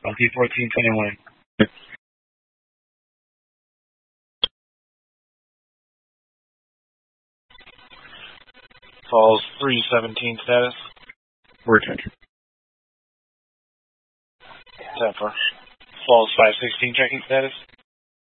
LT 1421. Falls 317 status. Retention. 10-4. Falls 516 checking status.